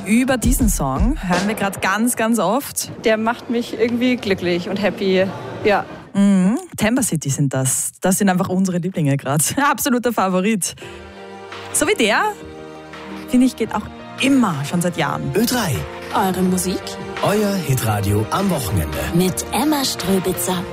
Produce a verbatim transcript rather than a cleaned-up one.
über diesen Song hören wir gerade ganz, ganz oft. Der macht mich irgendwie glücklich und happy. Ja. Mhm. Timber City sind das. Das sind einfach unsere Lieblinge gerade. Absoluter Favorit. So wie der, finde ich, geht auch immer, schon seit Jahren. Ö drei. Eure Musik. Euer Hitradio am Wochenende. Mit Emma Ströbitzer.